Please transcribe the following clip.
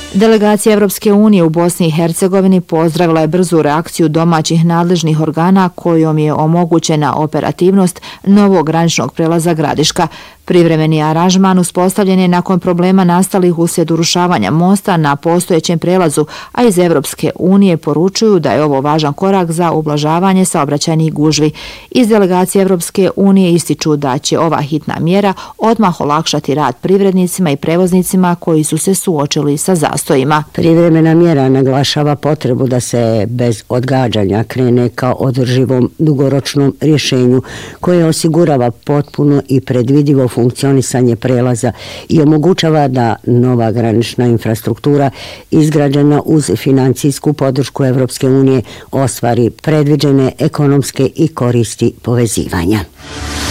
Delegacija Evropske unije u Bosni i Hercegovini pozdravila je brzu reakciju domaćih nadležnih organa kojom je omogućena operativnost novog graničnog prelaza Gradiška. Privremeni aranžman uspostavljen je nakon problema nastalih uslijed urušavanja mosta na postojećem prelazu, a iz Evropske unije poručuju da je ovo važan korak za ublažavanje saobraćajnih gužvi. Iz delegacije Evropske unije ističu da će ova hitna mjera odmah olakšati rad privrednicima i prevoznicima koji su se suočili sa zastojima. Privremena mjera naglašava potrebu da se bez odgađanja krene ka održivom dugoročnom rješenju koje osigurava potpuno i predvidivo funkcionisanje prelaza i omogućava da nova granična infrastruktura izgrađena uz financijsku podršku Evropske unije ostvari predviđene ekonomske i koristi povezivanja.